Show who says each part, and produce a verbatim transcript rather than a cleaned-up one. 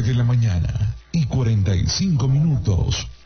Speaker 1: nueve de la mañana y cuarenta y cinco minutos.